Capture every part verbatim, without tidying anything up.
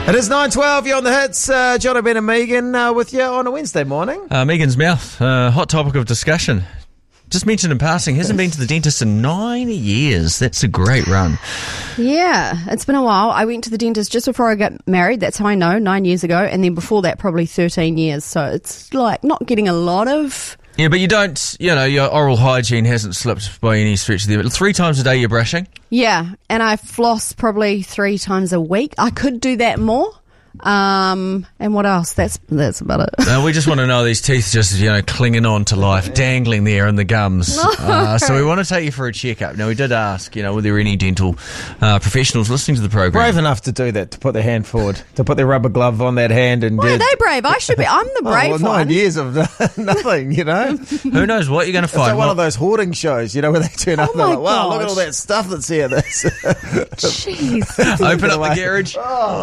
It is nine twelve, you're on the hits. Uh, John, Ben and Megan uh, with you on a Wednesday morning. Uh, Megan's mouth, uh, hot topic of discussion. Just mentioned in passing, hasn't been to the dentist in nine years. That's a great run. Yeah, it's been a while. I went to the dentist just before I got married. That's how I know, nine years ago. And then before that, probably thirteen years. So it's like not getting a lot of... Yeah, but you don't, you know, your oral hygiene hasn't slipped by any stretch of the... But three times a day you're brushing? Yeah, and I floss probably three times a week. I could do that more. Um, and what else? That's that's about it. Uh, we just want to know these teeth just, you know, clinging on to life, dangling there in the gums. No. Uh, so we want to take you for a checkup. Now, we did ask, you know, were there any dental uh, professionals listening to the program? Brave enough to do that, to put their hand forward, to put their rubber glove on that hand and... Why do... are they brave? I should be. I'm the brave oh, well, one. Nine years of nothing, you know? Who knows what you're going to It's find? like one Well, of those hoarding shows, you know, where they turn up Oh and they're my like, wow, look at gosh. all that stuff that's here. That's Jeez. open up the garage.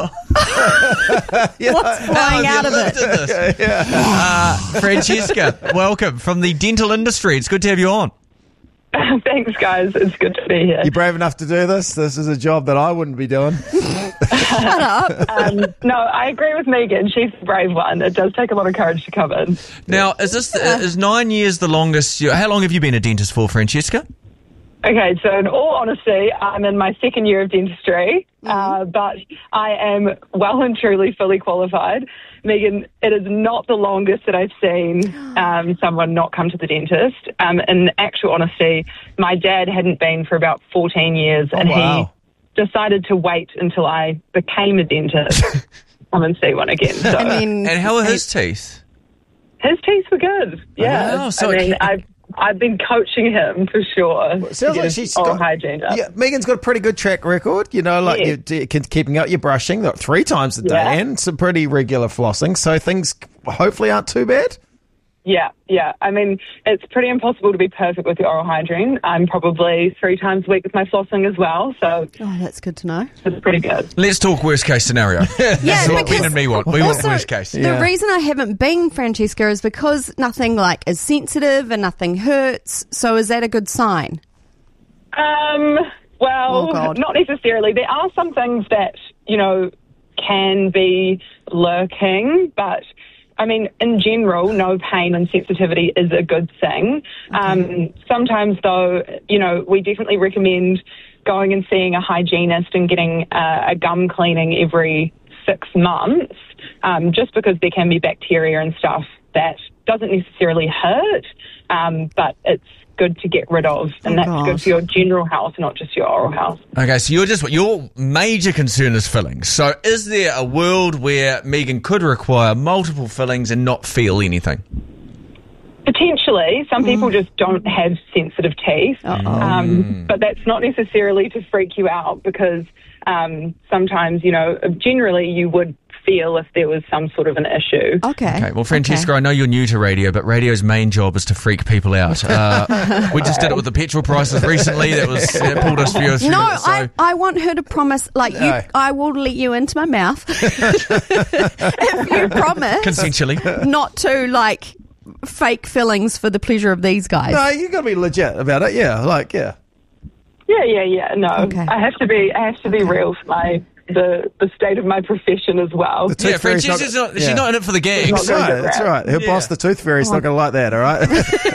yeah. What's flying How out of have you it? lifted this? Uh, Francesca, welcome from the dental industry. It's good to have you on. Thanks, guys. It's good to be here. You brave enough to do this? This is a job that I wouldn't be doing. Shut up. Um, no, I agree with Megan. She's the brave one. It does take a lot of courage to come in. Now, is this is nine years the longest? You, how long have you been a dentist for, Francesca? Okay, so in all honesty, I'm in my second year of dentistry, uh, but I am well and truly fully qualified. Megan, it is not the longest that I've seen um, someone not come to the dentist. Um, in actual honesty, my dad hadn't been for about fourteen years, Oh, and wow. he decided to wait until I became a dentist to come and see one again. So I mean, And how are his teeth? his teeth were good. Yeah, Wow, so I it mean, can- I've I've been coaching him for sure. to Sounds get like his she's oral got, hygiene up. yeah, Megan's got a pretty good track record, you know, like Yeah. you're d- k- keeping up your brushing like, three times a day Yeah. and some pretty regular flossing, so things hopefully aren't too bad. Yeah, yeah. I mean, it's pretty impossible to be perfect with your oral hygiene. I'm probably three times a week with my flossing as well, so oh, that's good to know. it's pretty good. Let's talk worst case scenario. Yeah, This is what because Ben and me want. We want also, worst case. The Yeah. reason I haven't been, Francesca, is because nothing like is sensitive and nothing hurts. So is that a good sign? Um, well, Oh, God. not necessarily. There are some things that, you know, can be lurking, but I mean, in general, no pain and sensitivity is a good thing. Um, sometimes, though, you know, we definitely recommend going and seeing a hygienist and getting uh, a gum cleaning every six months, um, just because there can be bacteria and stuff that doesn't necessarily hurt, um, but it's good to get rid of, and Oh, that's gosh. good for your general health, not just your oral health. Okay, so you're just your major concern is fillings. So is there a world where Megan could require multiple fillings and not feel anything? Potentially, some people Mm. just don't have sensitive teeth, um, but that's not necessarily to freak you out, because um, sometimes, you know, generally you would feel if there was some sort of an issue. Okay. Okay, well, Francesca, I know you're new to radio, but radio's main job is to freak people out. Uh, we just did it with the petrol prices recently. That was that pulled us through. through No, it, so. I, I want her to promise, like, you, No. I will let you into my mouth if you promise Consensually. not to, like, fake fillings for the pleasure of these guys. No, you got to be legit about it, yeah, like, yeah. Yeah, yeah, yeah. No, Okay. I have to be. I have to be real for my the the state of my profession as well. The tooth Yeah, fairy's Francesca's not, she's yeah. not in it for the gags. Not That's very right, good that's rap. right. Her Yeah. boss, the tooth fairy's not going to like that, all right?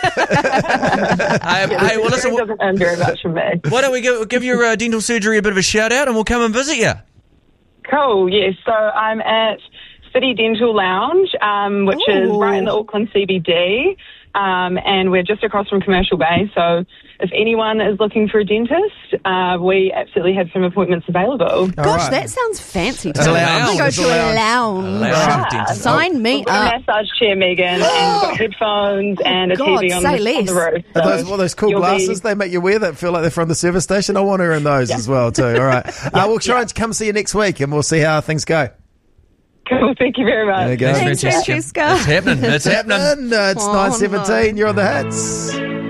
Um, hey, well, listen, It doesn't earn very much from me. why don't we give, give your uh, dental surgery a bit of a shout out and we'll come and visit you? Cool. Yes. So I'm at City Dental Lounge, um, which is Ooh. right in the Auckland C B D, um, and we're just across from Commercial Bay. So if anyone is looking for a dentist, uh, we absolutely have some appointments available. Gosh, right. that sounds fancy. It's a I'm lounge. going to go It's to a a lounge. lounge. Lounge of dentists. Sign me We've got up. a massage chair, Megan, and we've got headphones and a God, T V on, say the, on less. the roof. Are So those, well, those cool you'll be- glasses they make you wear that feel like they're from the service station? I want her in those as well, too. All right. uh, we'll try and come see you next week and we'll see how things go. Cool. Thank you very much. There you go. Thanks, Francesca. It's happening. It's happening. And, uh, it's Oh, nine seventeen. You're on the hits.